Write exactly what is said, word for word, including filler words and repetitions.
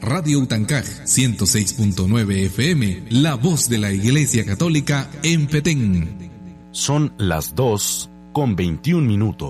Radio Utancaj ciento seis punto nueve F M, la voz de la Iglesia Católica en Petén. Son las dos con veintiún minutos.